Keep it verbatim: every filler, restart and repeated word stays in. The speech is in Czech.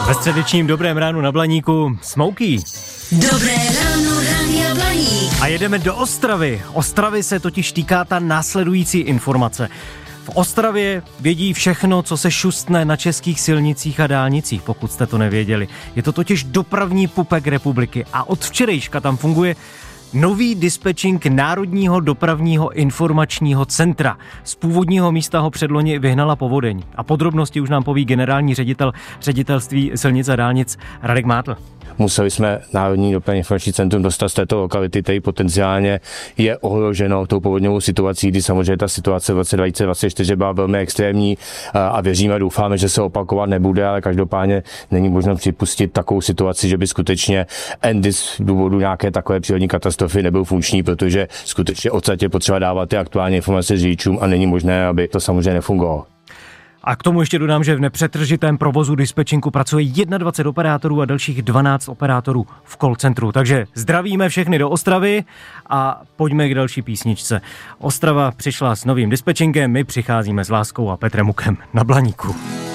Ve středečním Dobrém ránu na Blaníku Smokey. Dobré ráno, Rádia Blaník. A jedeme do Ostravy. Ostravy se totiž týká ta následující informace. V Ostravě vědí všechno, co se šustne na českých silnicích a dálnicích, pokud jste to nevěděli. Je to totiž dopravní pupek republiky a od včerejška tam funguje nový dispečink Národního dopravního informačního centra. Z původního místa ho předloni vyhnala povodeň. A podrobnosti už nám poví generální ředitel ředitelství silnic a dálnic Radek Mátl. Museli jsme Národní dopravní informační centrum dostat z této lokality, který potenciálně je ohroženo tou povodňovou situací, kdy samozřejmě ta situace v roce dva tisíce dvacet čtyři byla velmi extrémní a věříme a doufáme, že se opakovat nebude, ale každopádně není možno připustit takovou situaci, že by skutečně Endis z důvodu nějaké takové přírodní katastrofy nebyl funkční, protože skutečně odsaď je potřeba dávat ty aktuální informace řidičům a není možné, aby to samozřejmě nefungovalo. A k tomu ještě dodám, že v nepřetržitém provozu dispečinku pracuje dvacet jedna operátorů a dalších dvanáct operátorů v call centru. Takže zdravíme všechny do Ostravy a pojďme k další písničce. Ostrava přišla s novým dispečinkem, my přicházíme s Láskou a Petrem Mukem na Blaníku.